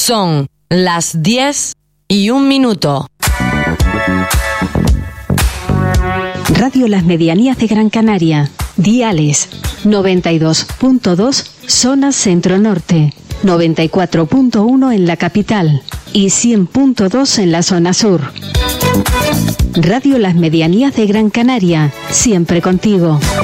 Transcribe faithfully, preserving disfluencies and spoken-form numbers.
Son las diez y un minuto. Radio Las Medianías de Gran Canaria. Diales noventa y dos punto dos zona centro-norte, noventa y cuatro punto uno en la capital y cien punto dos en la zona sur. Radio Las Medianías de Gran Canaria, siempre contigo.